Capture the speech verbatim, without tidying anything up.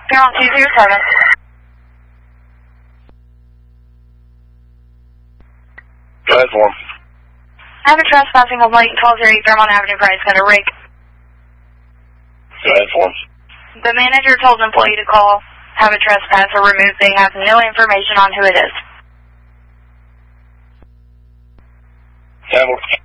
You're on two zero seven. Go ahead for him. I have a trespassing complaint, twelve oh eight Fairmont Avenue, Price Cutter, Rick. Go ahead for him. The manager told an employee to call, have a trespass or remove thing, has no information on who it is. Handle.